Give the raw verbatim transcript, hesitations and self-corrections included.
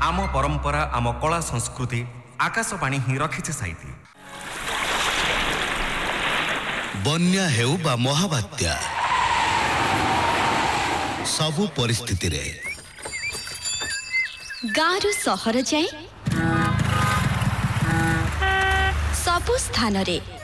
आम परंपरा आम कला संस्कृति आकाशवाणी ही रखिছে साइती। बन्या हेउ बा महाबात्या सबु परिस्थिति रे गारु सहर जाए सबु स्थान रे